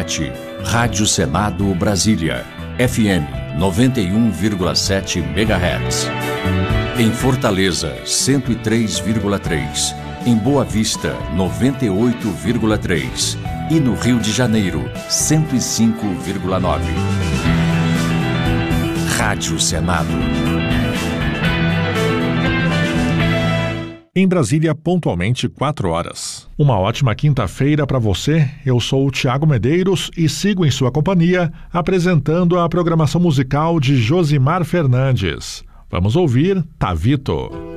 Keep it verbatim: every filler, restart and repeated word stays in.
sete, Rádio Senado Brasília, F M noventa e um vírgula sete megahertz. Em Fortaleza, cento e três vírgula três. Em Boa Vista, noventa e oito vírgula três. E no Rio de Janeiro, cento e cinco vírgula nove. Rádio Senado. Em Brasília, pontualmente quatro horas. Uma ótima quinta-feira para você. Eu sou o Tiago Medeiros e sigo em sua companhia, apresentando a programação musical de Josimar Fernandes. Vamos ouvir Tavito.